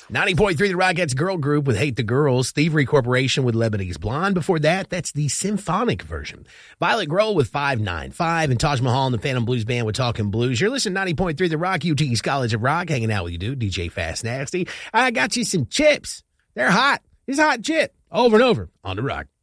90.3 The Rockettes girl group with Hate the Girls. Thievery Corporation with Lebanese Blonde. Before that, that's the symphonic version. Violet Grohl with 595 and Taj Mahal and the Phantom Blues Band with Talking Blues. You're listening to 90.3 The Rock, UT's College of Rock. Hanging out with you, dude. DJ Fast Nasty. I got you some chips. They're hot. It's hot chip. Over and over on The Rock.